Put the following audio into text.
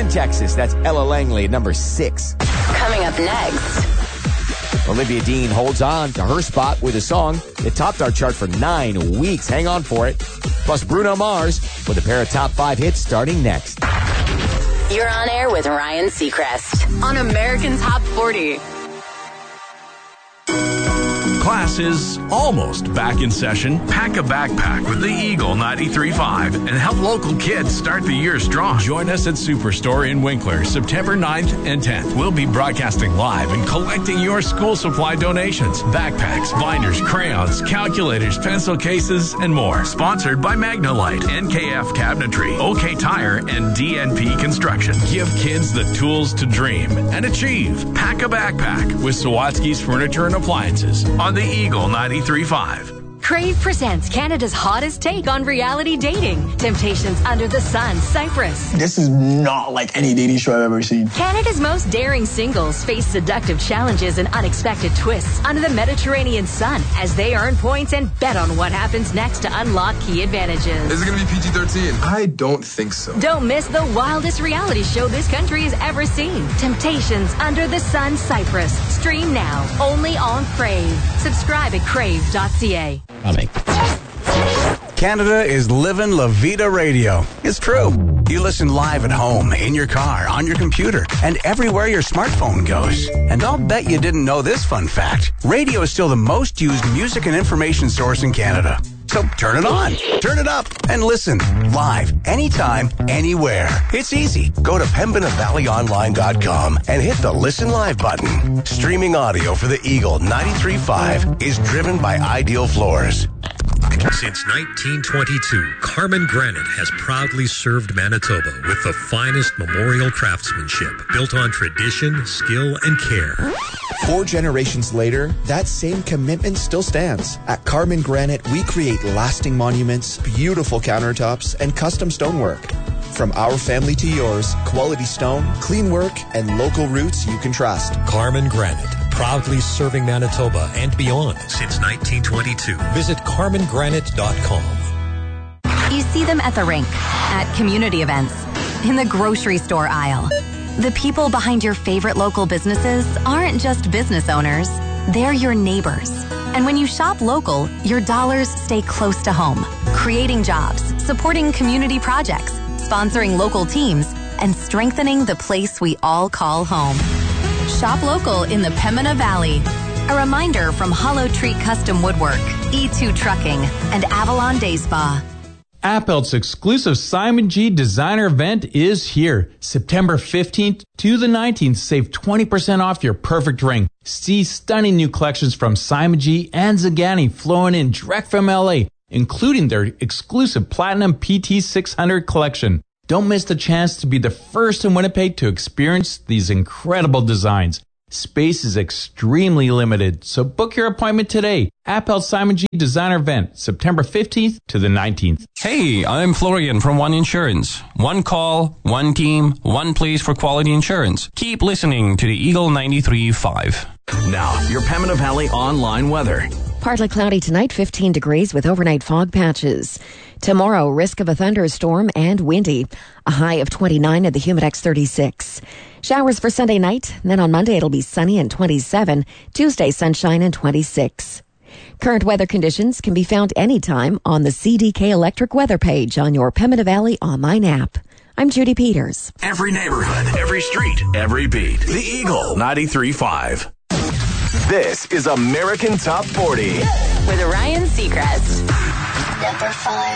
Houston, Texas. That's Ella Langley, number 6. Coming up next. Olivia Dean holds on to her spot with a song that topped our chart for 9 weeks. Hang on for it. Plus Bruno Mars with a pair of top 5 hits starting next. You're on air with Ryan Seacrest on American Top 40. Class is almost back in session. Pack a backpack with the Eagle 93.5 and help local kids start the year strong. Join us at Superstore in Winkler, September 9th and 10th. We'll be broadcasting live and collecting your school supply donations. Backpacks, binders, crayons, calculators, pencil cases, and more. Sponsored by Magnalite, NKF Cabinetry, OK Tire, and DNP Construction. Give kids the tools to dream and achieve. Pack a backpack with Sawatsky's Furniture and Appliances on the Eagle 93.5. Crave presents Canada's hottest take on reality dating. Temptations Under the Sun, Cyprus. This is not like any dating show I've ever seen. Canada's most daring singles face seductive challenges and unexpected twists under the Mediterranean sun as they earn points and bet on what happens next to unlock key advantages. Is it going to be PG-13? I don't think so. Don't miss the wildest reality show this country has ever seen. Temptations Under the Sun, Cyprus. Stream now, only on Crave. Subscribe at crave.ca. Canada is living La Vida Radio. It's true. You listen live at home, in your car, on your computer, and everywhere your smartphone goes. And I'll bet you didn't know this fun fact. Radio is still the most used music and information source in Canada. So turn it on, turn it up, and listen live, anytime, anywhere. It's easy. Go to PembinaValleyOnline.com and hit the Listen Live button. Streaming audio for the Eagle 93.5 is driven by Ideal Floors. Since 1922, Carmen Granite has proudly served Manitoba with the finest memorial craftsmanship built on tradition, skill, and care. 4 generations later, that same commitment still stands. At Carmen Granite, we create lasting monuments, beautiful countertops, and custom stonework. From our family to yours, quality stone, clean work, and local roots you can trust. Carmen Granite, proudly serving Manitoba and beyond since 1922. Visit CarmenGranite.com. You see them at the rink, at community events, in the grocery store aisle. The people behind your favorite local businesses aren't just business owners, they're your neighbors. And when you shop local, your dollars stay close to home, creating jobs, supporting community projects, sponsoring local teams, and strengthening the place we all call home. Shop local in the Pembina Valley. A reminder from Hollow Tree Custom Woodwork, E2 Trucking, and Avalon Day Spa. Appelt's exclusive Simon G designer event is here. September 15th to the 19th. Save 20% off your perfect ring. See stunning new collections from Simon G and Zagani flowing in direct from LA, including their exclusive Platinum PT600 collection. Don't miss the chance to be the first in Winnipeg to experience these incredible designs. Space is extremely limited, so book your appointment today. Appel Simon G Designer Event, September 15th to the 19th. Hey, I'm Florian from One Insurance. One call, one team, one place for quality insurance. Keep listening to the Eagle 93.5. Now, your Pembina Valley online weather. Partly cloudy tonight, 15 degrees with overnight fog patches. Tomorrow, risk of a thunderstorm and windy. A high of 29 at the Humidex 36. Showers for Sunday night. Then on Monday, it'll be sunny and 27. Tuesday, sunshine and 26. Current weather conditions can be found anytime on the CDK Electric weather page on your Pembina Valley online app. I'm Judy Peters. Every neighborhood, every street, every beat. The Eagle 93.5. This is American Top 40. With Ryan Seacrest. Number 5.